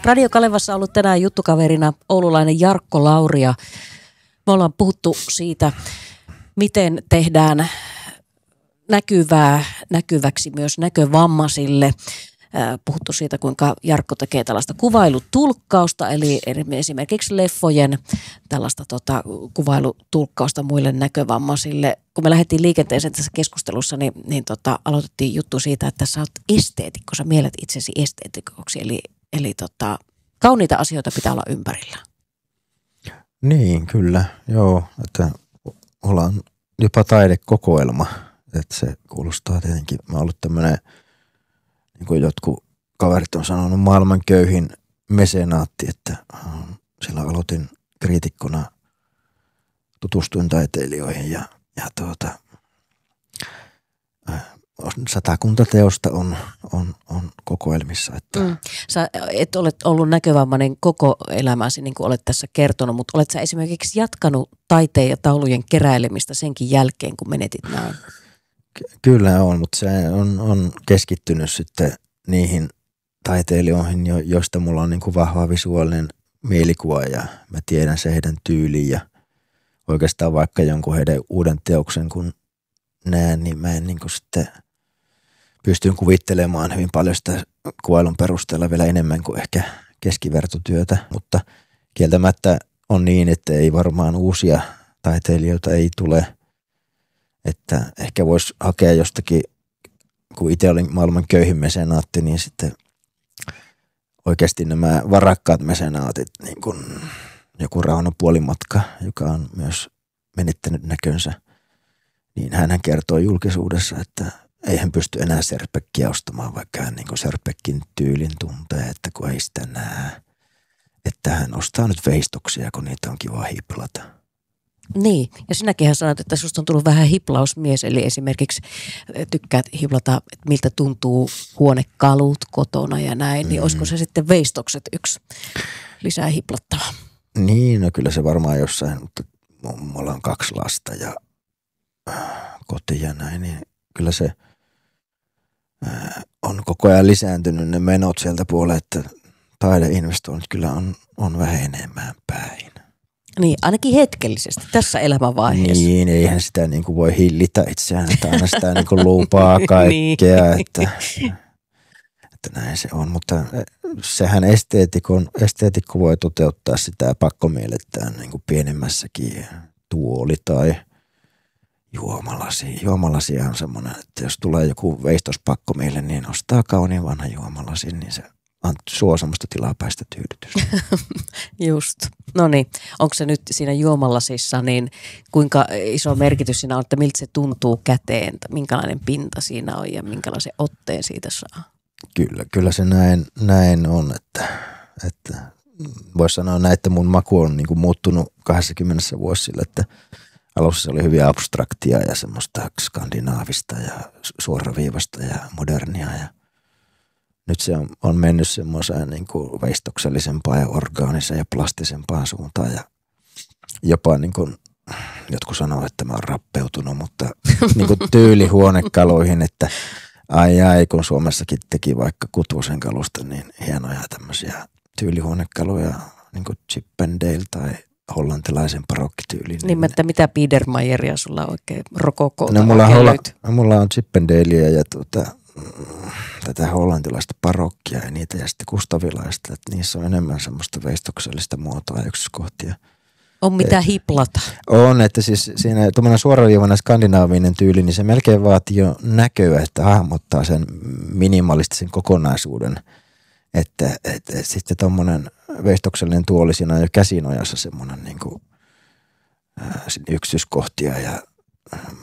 Radio Kalevassa on ollut tänään juttukaverina oululainen Jarkko Lauria. Me ollaan puhuttu siitä, miten tehdään näkyväksi myös näkövammaisille. Puhuttu siitä, kuinka Jarkko tekee tällaista kuvailutulkkausta, eli esimerkiksi leffojen tällaista kuvailutulkkausta muille näkövammaisille. Kun me lähdettiin liikenteeseen tässä keskustelussa, niin aloitettiin juttu siitä, että sä oot esteetikko, sä miellet itsesi esteetikoksi, eli kauniita asioita pitää olla ympärillä. Niin, kyllä, joo, että ollaan jopa taidekokoelma, että se kuulostaa tietenkin, mä oon ollut tämmönen, niin kuin jotkut kaverit on sanonut, maailman köyhin mesenaatti, että silloin aloitin kriitikkona, tutustuin taiteilijoihin ja 100 teosta on kokoelmissa. Että. Sä et ole ollut näkövammainen koko elämäsi, niin kuin olet tässä kertonut, mutta olet sä esimerkiksi jatkanut taiteen ja taulujen keräilemistä senkin jälkeen, kun menetit näin? Kyllä on, mutta se on keskittynyt sitten niihin taiteilijoihin, joista mulla on niin kuin vahva visuaalinen mielikuva ja mä tiedän se heidän tyyliin ja oikeastaan vaikka jonkun heidän uuden teoksen kun näen, niin mä en niin kuin sitten pystyn kuvittelemaan hyvin paljon sitä kuvailun perusteella vielä enemmän kuin ehkä keskivertotyötä, mutta kieltämättä on niin, että ei varmaan uusia taiteilijoita ei tule, että ehkä voisi hakea jostakin, kun itse olin maailman köyhin mesenaatti, niin sitten oikeasti nämä varakkaat mesenaatit, niin kuin joku Rauno Puolimatka, joka on myös menettänyt näkönsä, niin hän kertoo julkisuudessa, että ei hän pysty enää Serpekkiä ostamaan, vaikka hän niin kuin Serpekkin tyylin tuntee, että kun ei sitä näe, että hän ostaa nyt veistoksia, kun niitä on kiva hiplata. Niin, ja sinäkin sanoit, että susta on tullut vähän hiplausmies, eli esimerkiksi tykkäät hiplata, että miltä tuntuu huonekalut kotona ja näin, niin olisiko se sitten veistokset yksi lisää hiplattava? Niin, no kyllä se varmaan jossain, mutta mulla on 2 lasta ja koti ja näin, niin kyllä se on koko ajan lisääntynyt ne menot sieltä puolelle, että taideinvestoinnit kyllä on vähenemään päin. Niin, ainakin hetkellisesti tässä elämänvaiheessa. Niin, eihän sitä niin kuin voi hillitä itseään, että aina sitä niin kuin lupaa kaikkea, niin. että näin se on. Mutta sehän esteetikko voi toteuttaa sitä pakkomielettään niin kuin pienemmässäkin, tuoli tai juomalasi. Juomalasi on semmoinen, että jos tulee joku veistospakkomiele, niin ostaa kauniin vanha juomalasi, niin se suo semmoista tilapäistä tyydytystä. Just. No niin, onko se nyt siinä juomalasissa, niin kuinka iso merkitys siinä on, että miltä se tuntuu käteen, minkälainen pinta siinä on ja minkälaisen otteen siitä saa? Kyllä se näin on, että voisi sanoa näin, että mun maku on niin kuin muuttunut 20 vuosilla, että alussa se oli hyvin abstraktia ja semmoista skandinaavista ja suoraviivasta ja modernia ja nyt se on mennyt semmoiseen niin kuin veistoksellisempaan ja orgaaniseen ja plastisempaan suuntaan ja jopa niin kuin, jotkut sanoo, että mä oon rappeutunut, mutta niin kuin tyylihuonekaluihin, että ai kun Suomessakin teki vaikka Kutvosen kalusta niin hienoja tämmöisiä tyylihuonekaluja, niin kuin Chippendale tai hollantilaisen barokkityyliin. Niin, että mitä Biedermeieria sulla oikein rokokoota? No, mulla on Chippendalea ja tätä hollantilaista barokkia ja niitä ja sitten kustavilaista, että niissä on enemmän semmoista veistoksellista muotoa ja yksityiskohtia. On mitä hiplata. On, että siis siinä tuommoinen suoraviivainen skandinaavinen tyyli, niin se melkein vaatii jo näköä, että hahmottaa sen minimalistisen kokonaisuuden. Että sitten tuommoinen veistoksellinen tuoli, siinä on jo käsinojassa semmoinen niin kuin yksityiskohtia ja